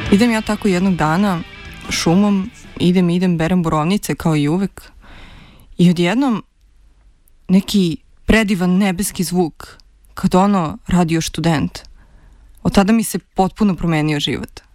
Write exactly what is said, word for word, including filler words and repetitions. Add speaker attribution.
Speaker 1: Idem ja tako jednog dana šumom, idem, idem, berem borovnice kao i uvek i odjednom neki predivan nebeski zvuk, kad ono radio Student. Od tada mi se potpuno promenio život.